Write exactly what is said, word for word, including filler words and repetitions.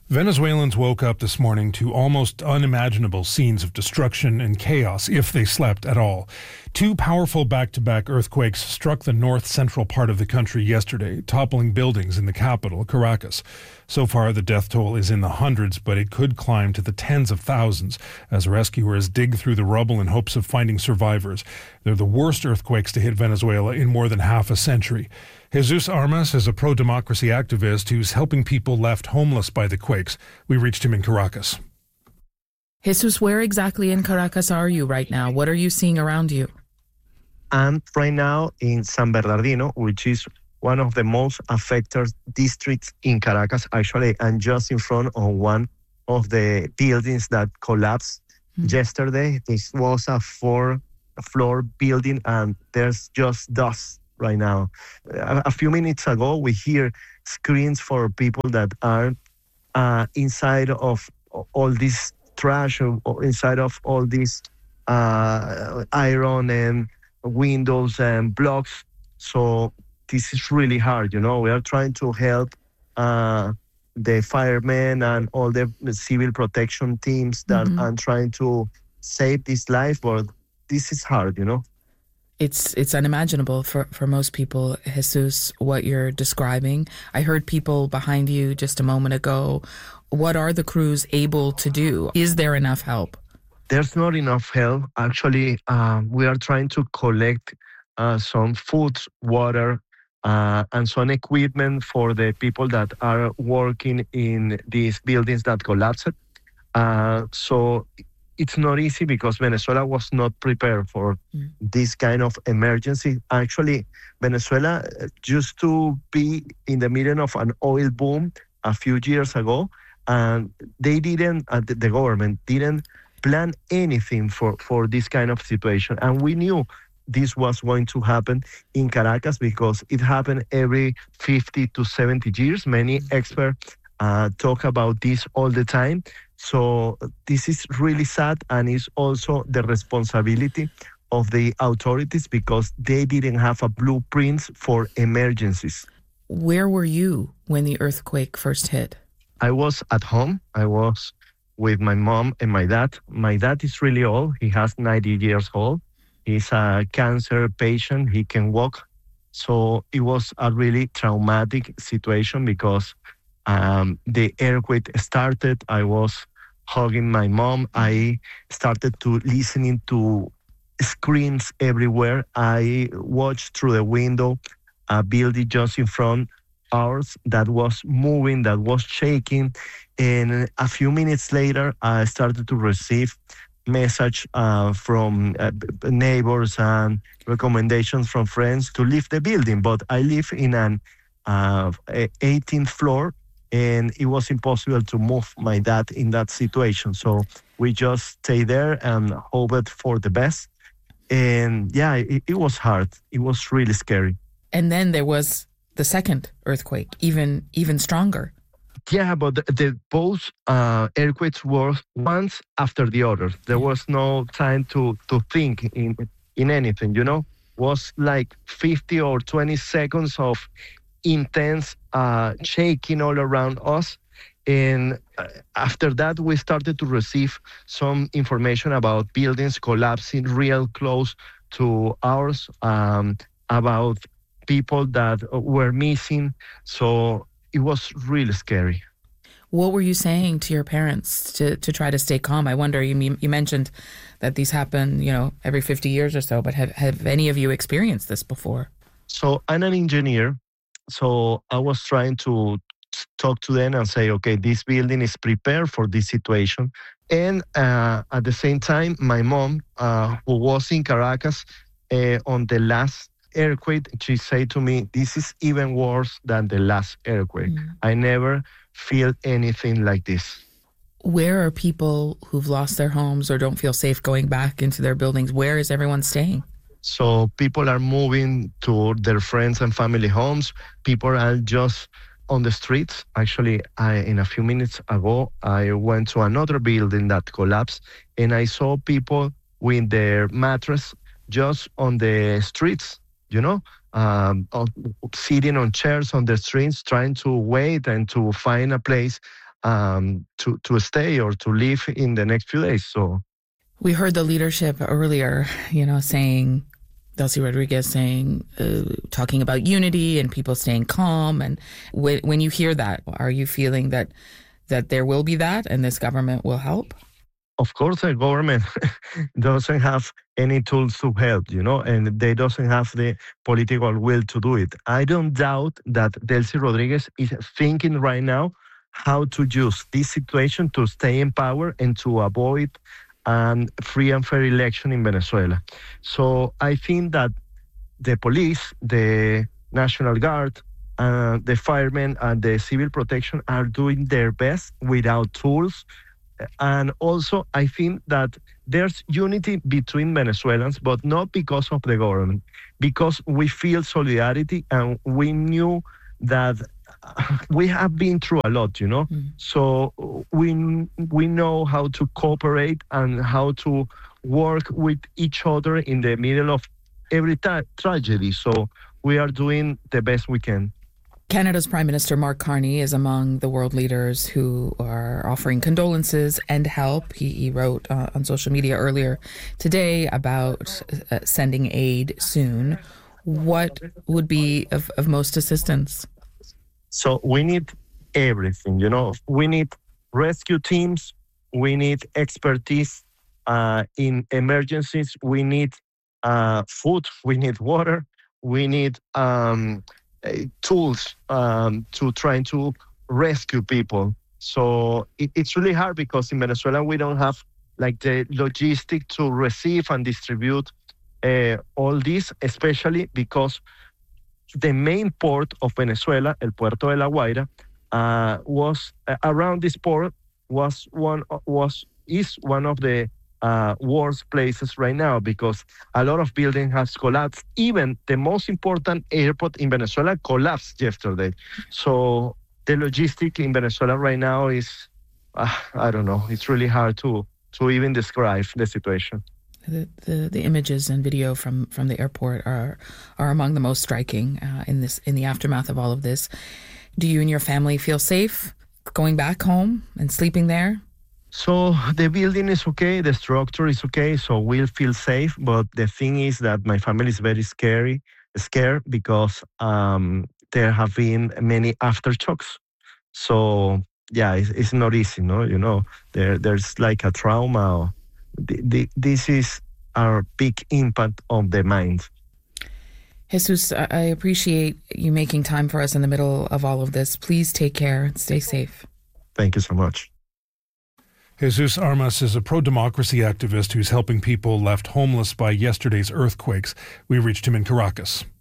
Venezuelans woke up this morning to almost unimaginable scenes of destruction and chaos, if they slept at all. Two powerful back-to-back earthquakes struck the north-central part of the country yesterday, toppling buildings in the capital, Caracas. So far, the death toll is in the hundreds, but it could climb to the tens of thousands as rescuers dig through the rubble in hopes of finding survivors. They're the worst earthquakes to hit Venezuela in more than half a century. Jesus Armas is a pro-democracy activist who's helping people left homeless by the quakes. We reached him in Caracas. Jesus, where exactly in Caracas are you right now? What are you seeing around you? I'm right now in San Bernardino, which is one of the most affected districts in Caracas. Actually, I'm just in front of one of the buildings that collapsed mm-hmm. yesterday. This was a four-floor building, and there's just dust right now. A, a few minutes ago, we hear screams for people that are uh, inside of all this trash, or inside of all this uh, iron and windows and blocks. So this is really hard, you know. We are trying to help uh, the firemen and all the civil protection teams that mm-hmm. are trying to save this life, but this is hard, you know. It's it's unimaginable for, for most people, Jesus, what you're describing. I heard people behind you just a moment ago. What are the crews able to do? Is there enough help? There's not enough help. Actually, uh, we are trying to collect uh, some food, water, uh, and some equipment for the people that are working in these buildings that collapsed. Uh, so it's not easy because Venezuela was not prepared for mm. this kind of emergency. Actually, Venezuela used to be in the middle of an oil boom a few years ago, and they didn't, uh, the government didn't plan anything for, for this kind of situation. And we knew this was going to happen in Caracas because it happened every fifty to seventy years. Many experts uh, talk about this all the time. So this is really sad, and it's also the responsibility of the authorities because they didn't have a blueprint for emergencies. Where were you when the earthquake first hit? I was at home. I was with my mom and my dad. My dad is really old. He has ninety years old. He's a cancer patient. He can walk. So it was a really traumatic situation because Um, the earthquake started. I was hugging my mom. I started to listening to screams everywhere. I watched through the window a building just in front ours that was moving, that was shaking. And a few minutes later, I started to receive message uh, from uh, neighbors and recommendations from friends to leave the building. But I live in an uh, eighteenth floor, and it was impossible to move my dad in that situation. So we just stayed there and hoped for the best. And yeah, it, it was hard. It was really scary. And then there was the second earthquake, even even stronger. Yeah, but the, the both uh, earthquakes were once after the other. There was no time to, to think in in anything, you know. It was like fifty or twenty seconds of intense uh, shaking all around us. And after that, we started to receive some information about buildings collapsing real close to ours, um, about people that were missing. So it was really scary. What were you saying to your parents to, to try to stay calm? I wonder, you you mentioned that these happen, you know, every fifty years or so, but have, have any of you experienced this before? So I'm an engineer. So I was trying to talk to them and say, okay, this building is prepared for this situation. And uh, at the same time, my mom, uh, who was in Caracas uh, on the last earthquake, she said to me, this is even worse than the last earthquake. Mm. I never feel anything like this. Where are people who've lost their homes or don't feel safe going back into their buildings? Where is everyone staying? So people are moving to their friends and family homes. People are just on the streets. Actually, I, in a few minutes ago, I went to another building that collapsed, and I saw people with their mattress just on the streets, you know, um, sitting on chairs on the streets, trying to wait and to find a place um, to to stay or to live in the next few days. So we heard the leadership earlier, you know, saying, Delcy Rodriguez saying, uh, talking about unity and people staying calm. And w- when you hear that, are you feeling that that there will be that and this government will help? Of course, the government doesn't have any tools to help, you know, and they doesn't have the political will to do it. I don't doubt that Delcy Rodriguez is thinking right now how to use this situation to stay in power and to avoid and free and fair election in Venezuela. So I think that the police, the National Guard, uh, the firemen, and the civil protection are doing their best without tools. And also, I think that there's unity between Venezuelans, but not because of the government, because we feel solidarity and we knew that we have been through a lot, you know. Mm. So we we know how to cooperate and how to work with each other in the middle of every ta- tragedy. So we are doing the best we can. Canada's Prime Minister Mark Carney is among the world leaders who are offering condolences and help. He, he wrote uh, on social media earlier today about uh, sending aid soon. What would be of, of most assistance? So we need everything, you know. We need rescue teams. We need expertise uh, in emergencies. We need uh, food. We need water. We need um, uh, tools um, to try to rescue people. So it, it's really hard because in Venezuela we don't have like the logistic to receive and distribute uh, all this, especially because the main port of Venezuela, El Puerto de La Guaira, uh, was uh, around this port was one was is one of the uh, worst places right now because a lot of building has collapsed. Even the most important airport in Venezuela collapsed yesterday. So the logistic in Venezuela right now is, uh, I don't know, it's really hard to to even describe the situation. The, the the images and video from, from the airport are are among the most striking uh, in this in the aftermath of all of this. Do you and your family feel safe going back home and sleeping there? So the building is okay, the structure is okay, so we'll feel safe. But the thing is that my family is very scary, scared because um, there have been many aftershocks. So yeah, it's, it's not easy, no, you know. There there's like a trauma. Or, The, the, this is our big impact on the mind. Jesus, I appreciate you making time for us in the middle of all of this. Please take care and stay safe. Thank you so much. Jesus Armas is a pro-democracy activist who's helping people left homeless by yesterday's earthquakes. We reached him in Caracas.